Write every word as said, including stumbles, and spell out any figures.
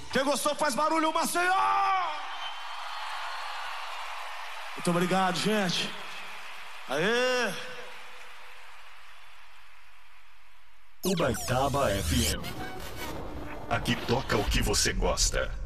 Quem gostou faz barulho, Maceió! Muito obrigado, gente. Aê! Ubaitaba F M. Aqui toca o que você gosta.